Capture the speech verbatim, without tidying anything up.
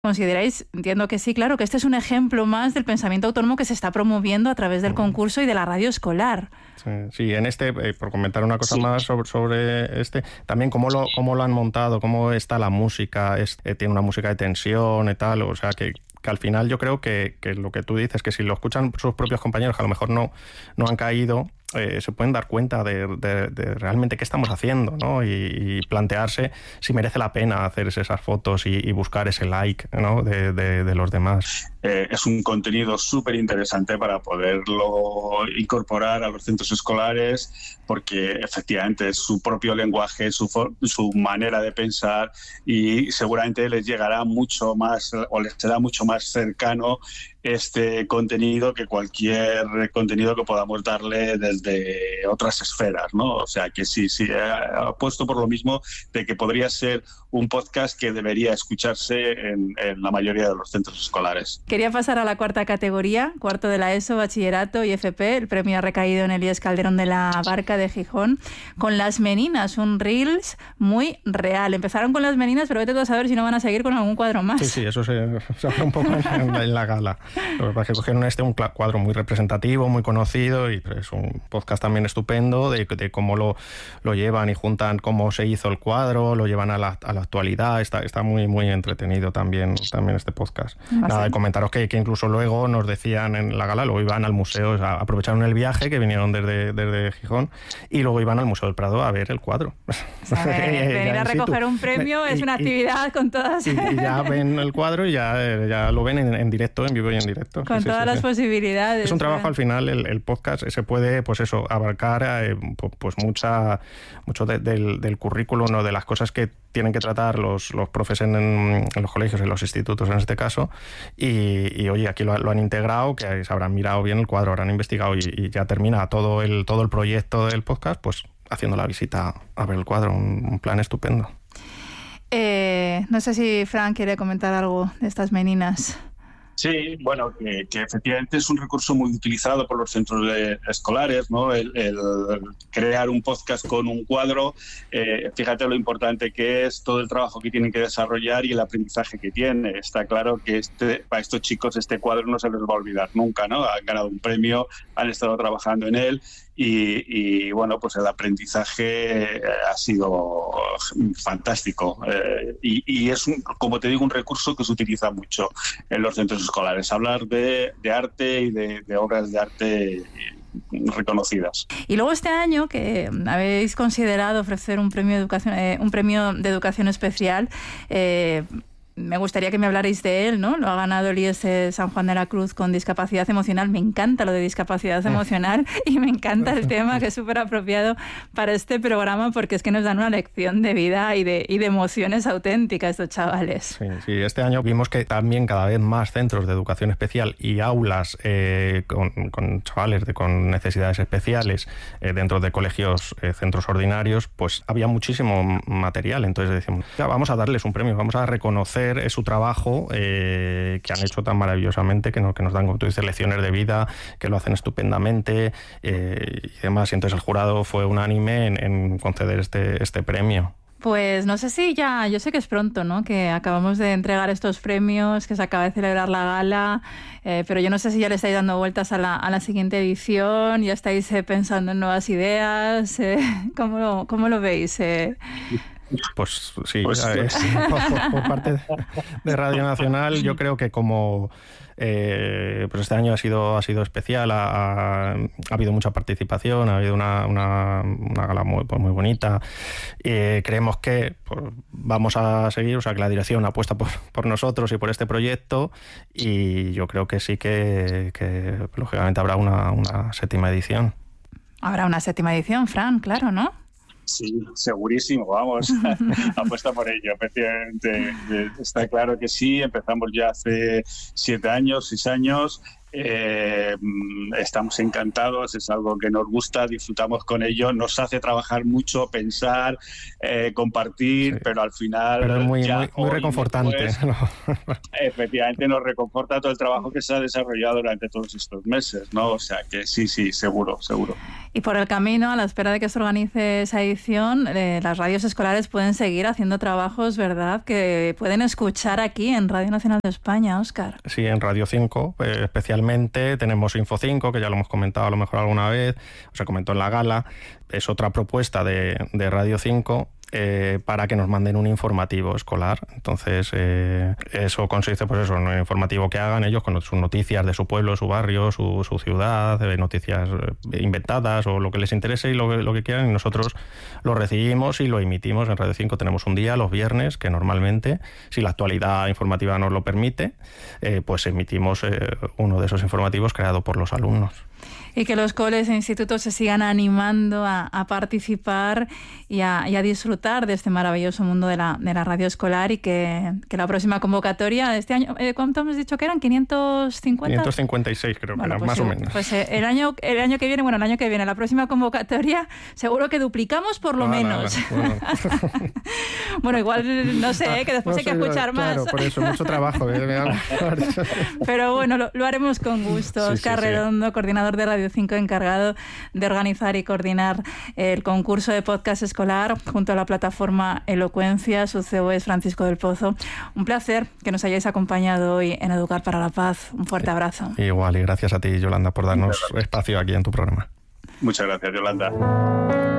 ¿Consideráis, entiendo que sí, claro, que este es un ejemplo más del pensamiento autónomo que se está promoviendo a través del concurso y de la radio escolar? Sí, sí, en este, eh, por comentar una cosa Sí. más sobre, sobre este, también cómo lo, cómo lo han montado, cómo está la música, es, eh, tiene una música de tensión y tal, o sea que, que al final yo creo que, que lo que tú dices, que si lo escuchan sus propios compañeros, que a lo mejor no, no han caído, eh, se pueden dar cuenta de, de, de realmente qué estamos haciendo, ¿no? Y, y plantearse si merece la pena hacer esas fotos y, y buscar ese like, ¿no? de, de, de los demás. Eh, es un contenido súper interesante para poderlo incorporar a los centros escolares, porque efectivamente es su propio lenguaje, su, for- su manera de pensar, y seguramente les llegará mucho más o les será mucho más cercano este contenido que cualquier contenido que podamos darle desde otras esferas, ¿no? O sea que sí, sí, apuesto por lo mismo de que podría ser un podcast que debería escucharse en, en la mayoría de los centros escolares. Quería pasar a la cuarta categoría, cuarto de la ESO, bachillerato y F P. El premio ha recaído en Elías Calderón de la Barca de Gijón, con Las Meninas, un Reels muy real. Empezaron con Las Meninas, pero vete tú a saber si no van a seguir con algún cuadro más. Sí, sí, eso se, se habla un poco en, en la gala. Lo que pasa es que cogieron este un cuadro muy representativo, muy conocido, y es un podcast también estupendo de, de cómo lo, lo llevan y juntan cómo se hizo el cuadro, lo llevan a la, a la actualidad. Está, está muy, muy entretenido también, también este podcast. ¿Ah, Nada, sí? de comentaros que, que incluso luego nos decían en la gala, luego iban al museo, o sea, aprovecharon el viaje que vinieron desde, desde Gijón y luego iban al Museo del Prado a ver el cuadro. O sea, venir, venir a recoger un premio es una actividad y, con todas... Y, y ya ven el cuadro y ya, ya lo ven en, en directo, en vivo y en directo. Con sí, todas sí, las sí. posibilidades. Es un trabajo al final, el, el podcast se puede, pues eso, abarcar eh, pues mucha, mucho de, del, del currículum, ¿no? De las cosas que tienen que tratar los, los profes en, en los colegios, en los institutos en este caso, y, y oye, aquí lo, lo han integrado, que se habrán mirado bien el cuadro, habrán investigado y, y ya termina todo el, todo el proyecto del podcast, pues haciendo la visita a ver el cuadro, un, un plan estupendo. Eh, no sé si Fran quiere comentar algo de estas meninas. Sí, bueno, que, que efectivamente es un recurso muy utilizado por los centros de, escolares, ¿no? El, el crear un podcast con un cuadro, eh, fíjate lo importante que es, todo el trabajo que tienen que desarrollar y el aprendizaje que tiene. Está claro que este, para estos chicos este cuadro no se les va a olvidar nunca, ¿no? Han ganado un premio, han estado trabajando en él. Y, y bueno, pues el aprendizaje ha sido fantástico eh, y, y es, un, como te digo, un recurso que se utiliza mucho en los centros escolares, hablar de, de arte y de, de obras de arte reconocidas. Y luego este año que habéis considerado ofrecer un premio de educación, eh, un premio de educación especial, eh, me gustaría que me hablarais de él, ¿no? Lo ha ganado el I E S E San Juan de la Cruz con discapacidad emocional. Me encanta lo de discapacidad emocional y me encanta el tema, que es súper apropiado para este programa, porque es que nos dan una lección de vida y de, y de emociones auténticas estos chavales. Sí, sí, este año vimos que también cada vez más centros de educación especial y aulas eh, con, con chavales de, con necesidades especiales eh, dentro de colegios, eh, centros ordinarios, pues había muchísimo material. Entonces decimos, ya vamos a darles un premio, vamos a reconocer su trabajo eh, que han hecho tan maravillosamente, que, no, que nos dan, como tú dices, lecciones de vida, que lo hacen estupendamente eh, y demás. Y entonces el jurado fue unánime en, en conceder este, este premio. Pues no sé si ya, yo sé que es pronto, ¿no? Que acabamos de entregar estos premios, que se acaba de celebrar la gala, eh, pero yo no sé si ya le estáis dando vueltas a la, a la siguiente edición, ya estáis eh, pensando en nuevas ideas, eh, ¿cómo, lo, ¿cómo lo veis? Eh? Pues sí, pues, eh, por, por parte de Radio Nacional, yo creo que como eh, pues este año ha sido ha sido especial, ha, ha, ha habido mucha participación, ha habido una, una, una gala muy, pues muy bonita. Eh, creemos que pues, vamos a seguir, o sea, que la dirección apuesta por, por nosotros y por este proyecto, y yo creo que sí que, que lógicamente habrá una, una séptima edición. Habrá una séptima edición, Fran, claro, ¿no? Sí, segurísimo, vamos, apuesta por ello, efectivamente, está claro que sí, empezamos ya hace siete años, seis años, eh, estamos encantados, es algo que nos gusta, disfrutamos con ello, nos hace trabajar mucho, pensar, eh, compartir, sí. Pero al final... Pero es muy, muy, muy reconfortante. Después, ¿no? Efectivamente nos reconforta todo el trabajo que se ha desarrollado durante todos estos meses, ¿no? O sea que sí, sí, seguro, seguro. Y por el camino, a la espera de que se organice esa edición, eh, las radios escolares pueden seguir haciendo trabajos, ¿verdad?, que pueden escuchar aquí en Radio Nacional de España, Óscar. Sí, en Radio cinco eh, especialmente. Tenemos Info cinco, que ya lo hemos comentado a lo mejor alguna vez, o se comentó en la gala. Es otra propuesta de, de Radio cinco. Eh, para que nos manden un informativo escolar. Entonces, eh, eso consiste, pues eso, en un informativo que hagan ellos con sus noticias de su pueblo, su barrio, su, su ciudad, eh, noticias inventadas o lo que les interese y lo que, lo que quieran, y nosotros lo recibimos y lo emitimos. En Radio cinco tenemos un día, los viernes, que normalmente, si la actualidad informativa nos lo permite, eh, pues emitimos eh, uno de esos informativos creado por los alumnos. Y que los coles e institutos se sigan animando a, a participar y a, y a disfrutar de este maravilloso mundo de la, de la radio escolar, y que, que la próxima convocatoria de este año, eh, ¿cuánto hemos dicho que eran? ¿quinientos cincuenta? quinientos cincuenta y seis creo bueno, que eran, pues más sí, o menos. Pues eh, el, año, el año que viene, bueno, el año que viene, la próxima convocatoria, seguro que duplicamos por lo ah, menos. Nada, bueno. Bueno, igual, no sé, que después no hay que sé, escuchar claro, más. Por eso, mucho trabajo. Pero bueno, lo, lo haremos con gusto. Sí, Óscar sí, sí. Redondo, coordinador de Radio cinco, encargado de organizar y coordinar el concurso de podcast escolar junto a la plataforma Elocuencia. Su C E O es Francisco del Pozo. Un placer que nos hayáis acompañado hoy en Educar para la Paz. Un fuerte abrazo. Igual, y gracias a ti, Yolanda, por darnos espacio aquí en tu programa. Muchas gracias, Yolanda.